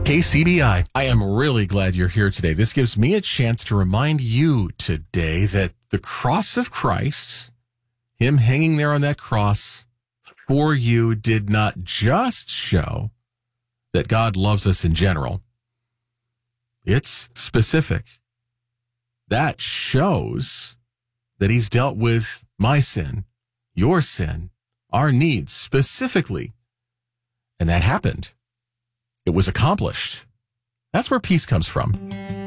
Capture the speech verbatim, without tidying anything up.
K C B I. I am really glad you're here today. This gives me a chance to remind you today that the cross of Christ, him hanging there on that cross for you, did not just show that God loves us in general. It's specific. That shows that he's dealt with my sin, your sin, our needs specifically. And that happened. It was accomplished. That's where peace comes from.